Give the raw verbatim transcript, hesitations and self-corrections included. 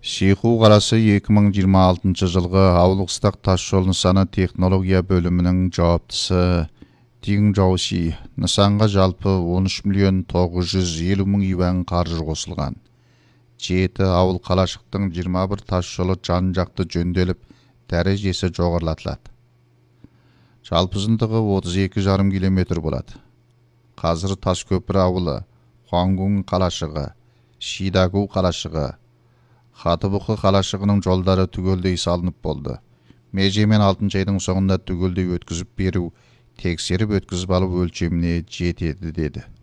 Шейху қаласы екі мың жиырма алтыншы жылғы ауыл қыстақ тас жол нысаны технология бөлімінің жауаптысы Дин Жауши. Нысанға жалпы он үш миллион тоғыз жүз елу мың юан қаржы қосылған. Жеті ауыл қалашықтың жиырма бір тас жолы жан-жақты жөнделіп, дәрежесі жоғарылатылады. Жалпы ұзындығы отыз екі жарым километр болады. Қазір Таскөпір ауылы, Хуангун қалашығы, Шидагу қалашығы, Хатыбұқы қалашығының жолдары түгелдей салынып болды. Межемен алтыншы айдың соңында түгелдей өткізіп беру, тексеріп өткізіп алу өлшеміне жетеді деді.